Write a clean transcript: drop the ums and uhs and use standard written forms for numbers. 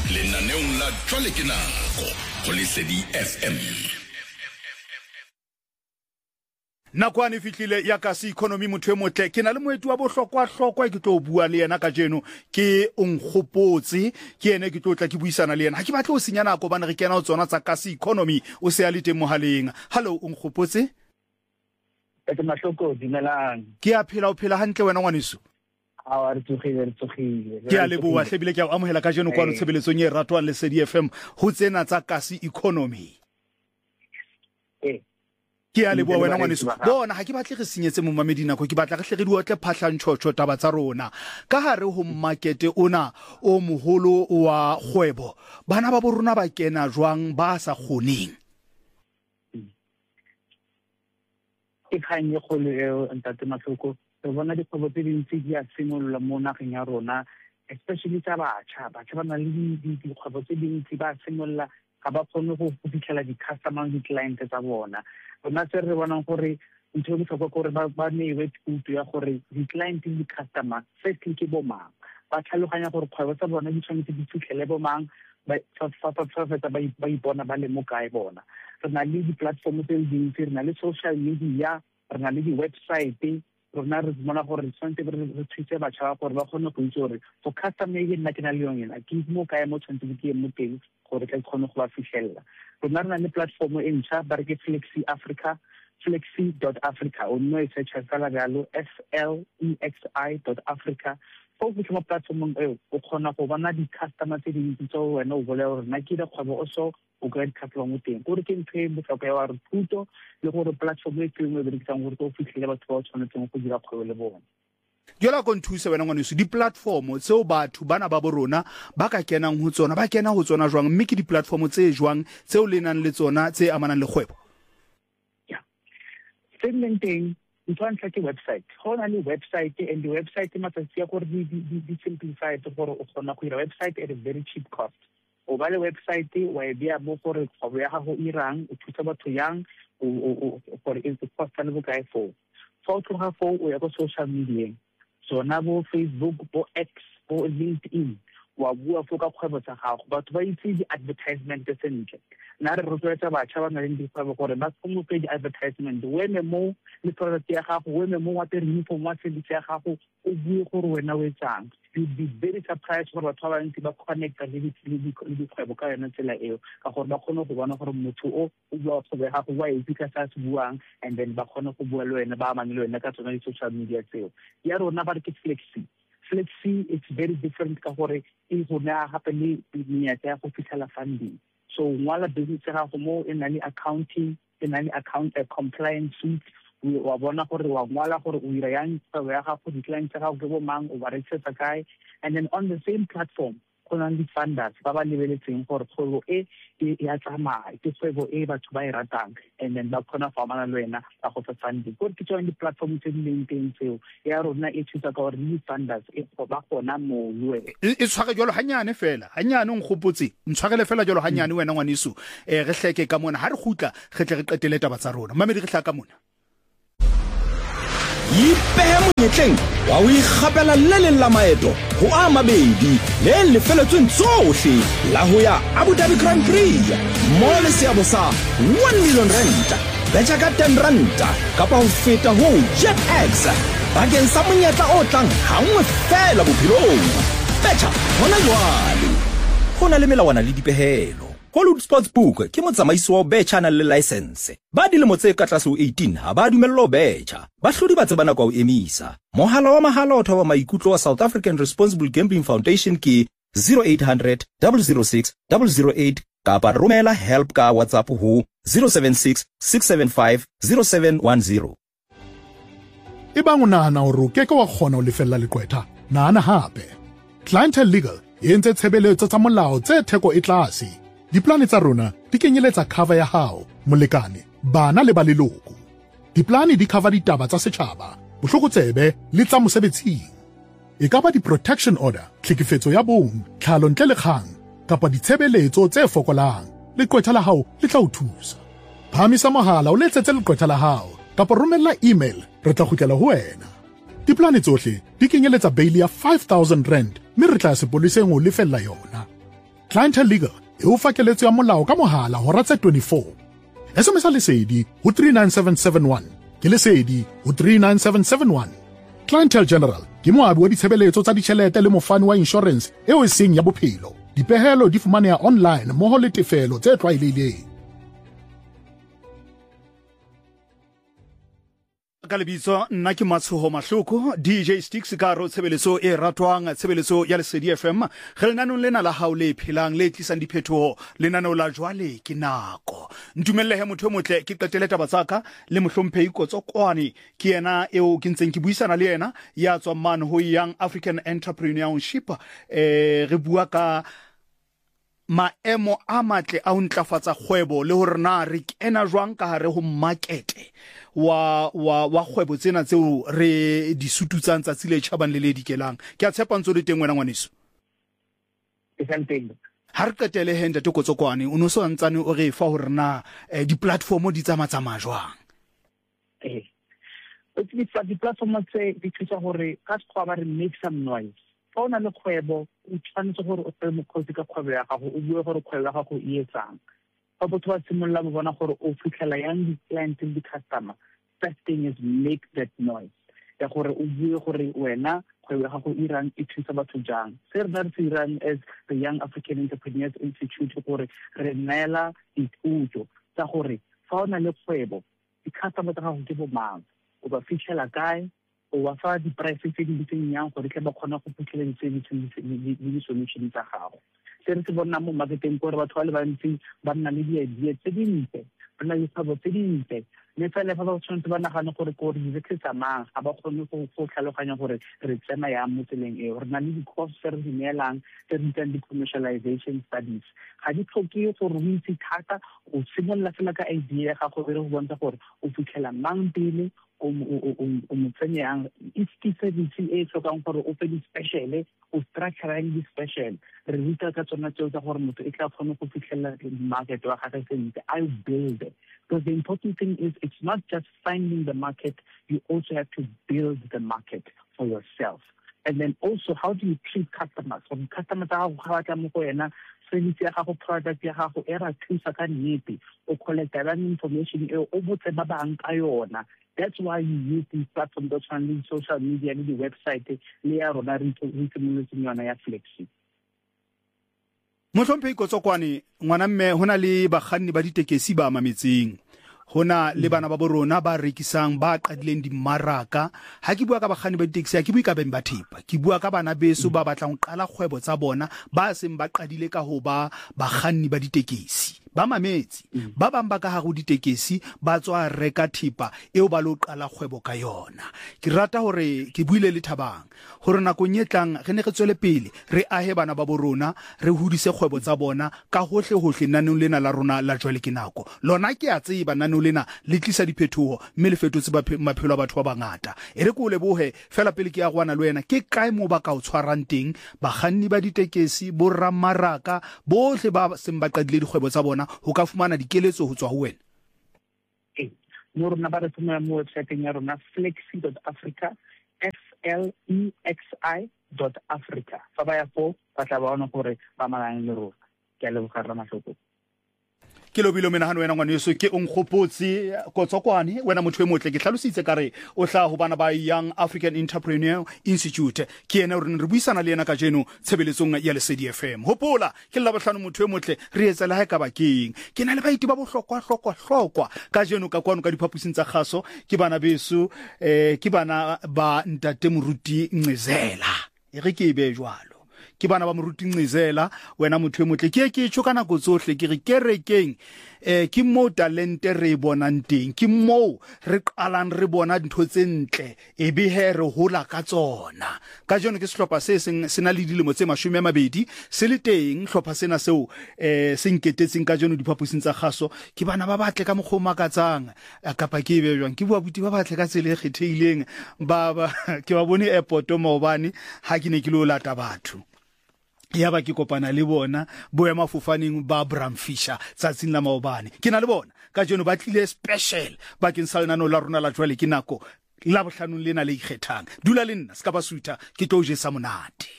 lenaneong la Jwale ke nako go Lesedi FM. Nakwane fihlile ya kasi economy motho e motle ke na le moeti wa bohlokwa ke tlo bua le yena ka jeno ke Nkgopotse ke ene ke tlo tla ke buisana le yena ha ke batla o senya nako bana re kena o tsona tsa kasi economy o se ya le teng mohaleng. Hello Nkgopotse. Ke mahloko dimelang. Ke a phela o phela hantle wena ngwaneso. A re tsogile. Ke a leboa hlebile ke a amohela ka jeno kwa no tshebeletsong e ratwang Lesedi FM ho tsena tsa kasi economy. Ke a leboa wena ngwaneso. Bona ha ke batle re senyetse mo mamedi nako ke batla re hle re di otle phahlantshotho taba tsa rona ka hare ho market ona o moholo wa kgwebo bana ba borona ba kena jwang ba sa kgoneng. Ke khanye kholo e ntate mahloko re bona dikgwebo tse dintsi di a simolola mo nageng ya rona especially tsa batjha ba na le dikgwebo tse dintsi ba simolola ga ba kgone go fitlhela di-customer di client tsa bona. Rona se re bonang gore ntho e botlhokwa gore ba newe thuto ya gore di-client le di-customer firstly ke bo mang ba tlhaloganya gore kgwebo tsa bona di tshwanetse di fitlhele bo mang ba ipona ba le mo kae bona. Re na le di-platform tse dintsi re na le social media re na le di-website rona re bona gore tshwanetse re thuse batjha ba gore ba kgone go itse gore for customer e nna ke na le yona ke mo kae mo tshwanetse ke mo teng gore ke kgone go ba fitlhella. Rona re na le platform e ntšha ba re ke flexi.africa o nno e search fela jalo flexi.africa go ke mo platformong eo o kgona go bona di-customer tse dintsi tseo wena o bolela gore nna ke le kgwebo o so o ka di-customer mo teng gore ke ntho e botlhokwa ya gore thuto le gore platform e teng e berekisang gore o fitlhele batho ba o tshwanetseng go dira kgwebo le bona. Jola go nthuse wena ngwaneso di-platform tseo batho bana ba borona ba ka kenang ho tsona ba kena ho tsona jwang mme ke di-platform tse jwang tseo le nang le tsona tse amanang le kgwebo. Teng ntho ntlha ke website go na le website and the website matsatsi ya gore di simplified gore o kgona go ira website at a very cheap cost. O ba le website wa e bea mo gore kgwebo ya gago irang o thusa batho yang o gore e costa le bokae for o tloga fo o ya go social media tsona bo Facebook bo X bo LinkedIn wa bua fo ka kgwebo tsa gago batho ba itse di-advertisement sentle na re rotloetsa batjha ba na le dikgwebo gore ba kgone go di-advertisement weme mo le product ya gago weme mo wa uniform wa service ya gago o bue gore wena o etsang. You'd be very surprised gore batho ba bantsi ba connecta le dikgwebo ka yona tsela eo ka gore ba kgone go bona gore motho o bua kgwebo ya gago wa itse ka sa se buang and then ba kgone go bua le wena ba amane le wena ka tsona di-social media tseo. Ya rona ba re ke Flexi, it's very different ka gore e go nea gape le menyetla ya go fitlhela funding. So ngwala business ya gago mo e na le accounting e na le compliance suite wa bona gore wa ngwala gore o ira yang kgwebo ya gago di-client tsa gago ke bo mang o ba rekisetsa kae and then on the same platform go na le funders ba ba lebeletseng gore kgwebo e ya tsamaya ke kgwebo e batho ba e ratang and then ba kgona go amana le wena ba go fa funding gore ke tsone di-platform tse di leng teng tseo ya rona e thusa ka gore le di-funders e ba gona mo le e tshware jalo hanyane fela hanyane Nkgopotse ntshwarele fela jalo hanyane wena ngwaneso re hleke ka mona ha re khutla re tle re qetele taba tsa rona mamedi re hlaka mona ipehe monyetleng wa o ikgapela le la maeto go a mabedi le lefeletsweng tsohle la ho ya Abu Dhabi Grand Prix mo le seabo sa 1 million rand betja ka 10 ranta kapa ho feta ho JetX bakeng sa monyetla o tlang hangwe fela bophelong betja hona jwale go na le melawana le dipehelo. Hollywood Sportsbook ke motsamaisi wa betjha na le license ba dilemo tse ka tlase ho 18 ha ba dumella ho betjha ba hlodi ba tsebana kwa o emisa mohala wa mahala o thoba maikutlo wa South African Responsible Gambling Foundation ke 0800 006 008 kapa romela help ka WhatsApp ho 076 675 0710. Ebang o nahana hore o keke wa kgona ho lefella leqwetha nahana hape Clientele Legal e entse tshebeletso tsa molao tse theko e tlase. Diplane tsa rona di kenyeletsa cover ya hao, molekane, bana le ba leloko. Diplane di cover ditaba tsa setjhaba, bohlokotsebe le tsa mosebetsing. E ka ba di-protection order, tlhekefetso ya bong, tlhalo ntle le kgang, kapa ditshebeletso tse fokolang. Leqwetha la hao le tla o thusa. Phamisa mohala o letsetse leqwetha la hao, kapa romella email, re tla kgutlela ho wena. Diplane tsohle di kenyeletsa bail ya 5,000 rand, mme re tla sepoleseng ho lefella yona. Clientele Legal e o fa keletso ya molao ka mohala hora tse 24. SMS lesedi ho 39771 ke lesedi ho 39771. Clientele General ke moabi wa ditshebeletso tsa ditjhelete le mofani wa insurance eo e seng ya bophelo. Dipehelo di fumaneha online mmoho le tefelo tse tlwaelehileng. Ka lebitso nna ke Matshoho Mahloko, DJ Sticks ka ro tshebeletso e ratwang tshebeletso ya Lesedi FM. Re lenanong lena la hao le phelang le tlisang diphethoho, lenanong la jwale ke nako. Ntumelle he motho motle ke qetele taba tsaka le mohlomphehi Kotsokwane ke yena eo ke ntseng ke buisana le yena ya tswa man ho Young African Entrepreneurship. Re bua ka maemo a matle a ho ntlafatsa kgwebo le hore na re kena jwang ka hare ho market wa kgwebo tsena tseo re di sututsang tsa tsile tjhabang le dikelang. Ke a tshepa ntse le teng wena ngwaneso. Ke senteng. Ha re qetele he ntate Kotsokwane o no so ntsane o re fa hore na di platform di tsamaya jwang. Di platform tse di thusa hore ka tshwa ba re make some noise. Fa ona le kgwebo o tshwanetse gore o tsene mokgotsi ka kgwebo ya gago o bue gore kgwebo ya gago e etsang. Fa botho ba tsimolla bo bona gore o fitlhela yang di-client le di-customer, first thing is make that noise. Ya gore o bue gore wena kgwebo ya gago irang e thusa batho jang. Se re re irang as the Young African Entrepreneurs Institute gore re neela dithuto tsa gore fa ona le kgwebo di-customer tsa gago ke bo mang, o ba fitlhela kae, o wa fa di-price tse di ntseng yang gore ke ba kgona go fitlhela di-solution tsa gago. Se re se bona mo marketeng gore batho ba le bantsi ba nna le di-idea tse dintle, ba nna le dikgwebo tse dintle, mme fela fa ba tshwanetse ba nagane gore di-business tsa mang ga ba kgone go tlhaloganya gore re tsena yang mo tseleng eo. Re na le di-course tse re di neelang tse re bitsang di-commercialization studies. Ga di tlhoke gore o itse thata, o simolola fela ka idea ya gago e re go bontsha gore o fitlhela mang pele o mo tsenyang ke service e tlhokang gore o fe di-special, o structurang di-special. Re ruta ka tsona tseo tsa gore motho e tla kgone go fitlhelela market wa gagwe sentle. I build it. Because the important thing is it's not just finding the market, you also have to build the market for yourself. And then also, how do you treat customers? When customers are service ya gago, product ya gago e ra thusa ka nnete, o collect that information e o botse ba bang ka yona. That's why you use these platforms, those on social media, the website, le ya rona re itsemoletseng yona ya Flexi. Mohlomphehi Kotsokwane ngwana mme hona le bakganni ba ditekesi ba mametseng. Hona le bana ba borona ba rekisang ba qadileng di maraka. Ha ke bua ka bakganni ba di-taxi ha ke bue ka beng ba thepa, ke bua ka bana beso ba batlang qala kgwebo tsa bona ba seng ba qadile ka ho ba bakganni ba ditekesi. Ba mametsi ba bang ba ka ha go ditekesi ba tswa reka thipa eo ba lo qala kgwebo ka yona. Ke rata hore ke buile le Thabang hore nako nyetlang re ne re tswele pele re ahe bana ba borona re hudise kgwebo tsa bona ka hohle nanong lena la rona la jwale ke nako. Lona ke a tseba nanong lena le tlisa diphethoho mme le fetotse maphelo a batho ba bangata. E re ko lebohe fela pele ke a gwana le wena ke kae mo ba ka o tshwarang teng bakganni ba ditekesi bo ramaraka bohle ba seng ba qadile dikgwebo tsa bona ho ka fumana dikeletso ho tswa ho wena. Mo rona ba re tsena mo website-eng ya rona flexi.africa, flexi.africa. Fa ba ya po ba tla ba bona gore ba malang le rona. Ke a leboga rra Mahloko. Ke lobilo menahano wena ngwaneso ke o nkgopotse Kotsokwane wena motho e motle ke hlalositse kare o hla ho bana ba Young African Entrepreneur Institute ke ena re buisana le ena ka jeno tshebeletsong ya Lesedi FM. Hopola ke la bohlano motho e motle re etsa le ha ka bakeng ke na le baiti ba bohlokwa ka jeno ka kwano ka diphaposing tsa kgaso ke bana beso ke bana ba ntate Moruti Ncezela e re ke be jwalo ke bana ba Moruti Ncezela wena motho e motle ke tsho kana go tsohle ke re kerekeng ke mo talente re bonang teng ke mo re qalang re bona dintho tse ntle e be he re hola ka tsona ka jone ke sehlopha se sena le dilemo tse 20 se le teng hlopha sena seo se nketetseng ka jone diphaposing tsa kgaso ke bana ba batle ka mogoma ka tsang kapa ke be jwang ke bua buti ba batle ka tsele kgetheileng ba ke ba bone airport mo bane ha ke ne ke lo lata batho ya ba ke kopana le bona boema fofaneng ba Bram Fisher tsatsing la maobane ke na le bona ka jeno ba tlile special bakeng sa lenano la rona la jwale ke nako la bohlanong lena le ikgethang dula le nna ska ba suita ke tlo je sa monate.